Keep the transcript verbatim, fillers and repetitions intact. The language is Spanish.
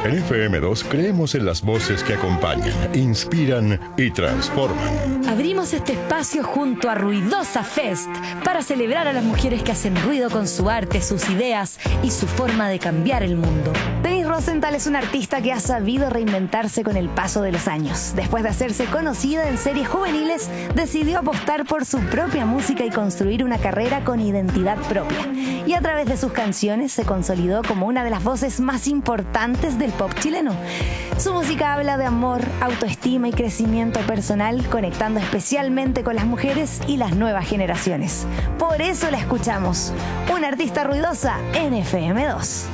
En F M dos creemos en las voces que acompañan, inspiran y transforman. Abrimos este espacio junto a Ruidosa Fest para celebrar a las mujeres que hacen ruido con su arte, sus ideas y su forma de cambiar el mundo. Denise Rosenthal es una artista que ha sabido reinventarse con el paso de los años. Después de hacerse conocida en series juveniles, decidió apostar por su propia música y construir una carrera con identidad propia. Y a través de sus canciones se consolidó como una de las voces más importantes del pop chileno. Su música habla de amor, autoestima y crecimiento personal, conectando especialmente con las mujeres y las nuevas generaciones. Por eso la escuchamos. Una artista ruidosa en F M dos.